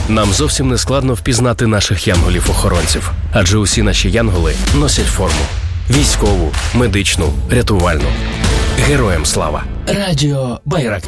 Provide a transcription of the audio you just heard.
Нам зовсім не складно впізнати наших янголів-охоронців, адже усі наші янголи носять форму. Військову, медичну, рятувальну. Героям слава. Радіо Байрактар.